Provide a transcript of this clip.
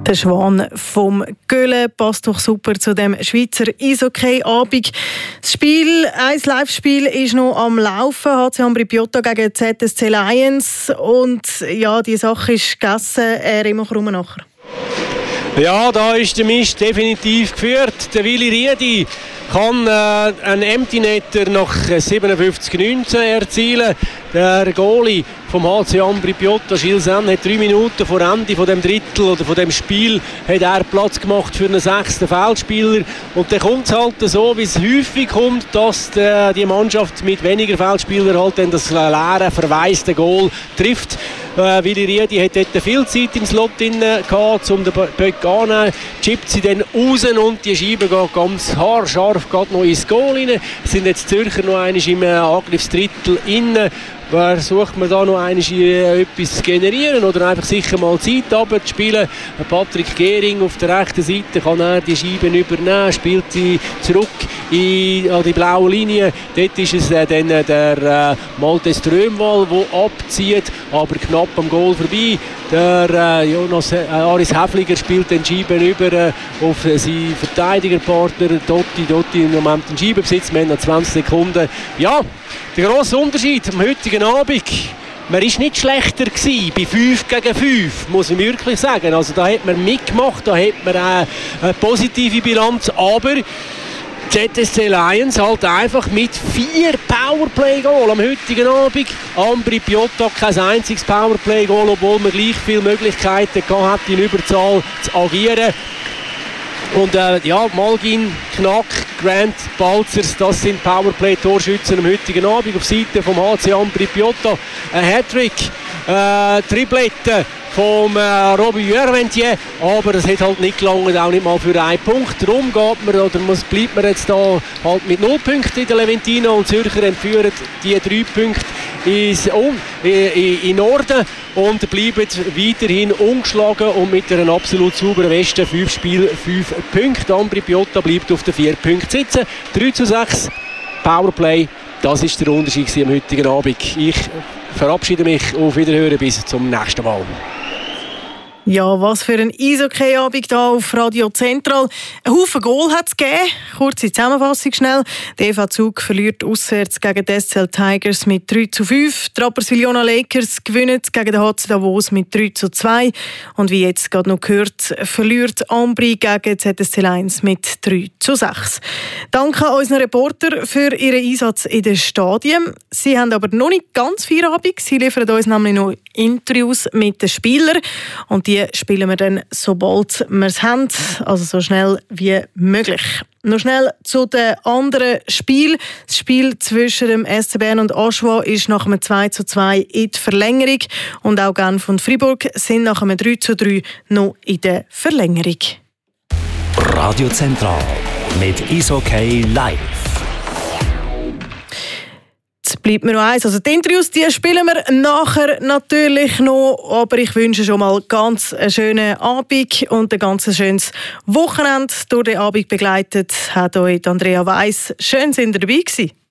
Der Schwan vom Göhle passt doch super zu dem Schweizer Eishockey-Abend. Ein Live-Spiel ist noch am Laufen. HC Ambri Piotta gegen ZSC Lions. Und ja, die Sache ist gegessen. Remo Krummenacher. Ja, da ist der Mist definitiv geführt. Der Willi Riedi kann einen Empty Netter nach 57:19 erzielen. Der Goalie vom HC Ambri Piotta, Gilles Senn, hat 3 Minuten vor Ende von dem Drittel oder von dem Spiel hat er Platz gemacht für einen 6. Feldspieler. Und dann kommt es halt so, wie es häufig kommt, dass die Mannschaft mit weniger Feldspielern halt dann das leere, verwaiste Goal trifft. Willi Riedi hat dort viel Zeit im Slot drin gehabt, um den Böck anzunehmen. Chippt sie dann raus und die Scheibe geht ganz haarscharf noch ins Goal rein. Sind jetzt die Zürcher noch einmal im Angriffsdrittel inne. Versucht man da noch etwas zu generieren oder einfach sicher mal Zeit abzuspielen. Patrick Gehring auf der rechten Seite kann er die Scheiben übernehmen, spielt sie zurück an die blaue Linie. Dort ist es dann der Malte Strömwall, der abzieht, aber knapp am Goal vorbei. Der Jonas Aris Häfliger spielt den Scheiben über auf seinen Verteidigerpartner Dotti im Moment den Scheibenbesitz. Wir haben noch 20 Sekunden. Ja, der grosse Unterschied am heutigen Abend. Man war nicht schlechter gewesen, bei 5 gegen 5, muss ich wirklich sagen. Also da hat man mitgemacht, da hat man eine positive Bilanz, aber ZSC Lions halt einfach mit 4 Powerplay-Goal am heutigen Abend. Ambri Piotta kein einziges Powerplay-Goal, obwohl man gleich viele Möglichkeiten hatte, in Überzahl zu agieren. Und Malgin, Knack, Grant, Balzers, das sind Powerplay-Torschützen am heutigen Abend auf Seite vom HC Ambri Piotta. Ein Hattrick, Triplette vom Robbie Juerventier, aber das hat halt nicht gelangt, auch nicht mal für einen Punkt. Darum bleibt man jetzt da halt mit 0 Punkten in der Leventina und Zürcher entführen die 3 Punkte in Norden und bleiben weiterhin ungeschlagen und mit einer absolut sauberen Weste 5 Spiele, 5 Punkte. Ambri Piotta bleibt auf den 4 Punkten sitzen. 3:6 Powerplay, das ist der Unterschied am heutigen Abend. Ich verabschiede mich, auf Wiederhören, bis zum nächsten Mal. Ja, was für ein Eishockey-Abend hier auf Radio Zentral. Ein Haufen Goal hat es gegeben. Kurze Zusammenfassung schnell. Der EV Zug verliert auswärts gegen die SCL Tigers mit 3:5. Die Rapperswil-Jona Lakers gewinnen gegen den HC Davos mit 3:2. Und wie jetzt gerade noch gehört, verliert Ambri gegen ZSC Lions mit 3:6. Danke an unseren Reporter für ihren Einsatz in den Stadien. Sie haben aber noch nicht ganz Feierabend. Sie liefern uns nämlich noch Interviews mit den Spielern. Und die spielen wir dann, sobald wir es haben, also so schnell wie möglich. Noch schnell zu den anderen Spielen. Das Spiel zwischen dem SC Bern und Aschua ist nach einem 2:2 in die Verlängerung. Und auch Genf und Fribourg sind nach einem 3:3 noch in der Verlängerung. Radio Zentral mit Eishockey live. Jetzt bleibt mir noch eins. Also die Interviews, die spielen wir nachher natürlich noch. Aber ich wünsche schon mal ganz einen schönen Abend und ein ganz schönes Wochenende. Durch den Abend begleitet hat euch Andrea Weiss. Schön, sind ihr dabei gewesen.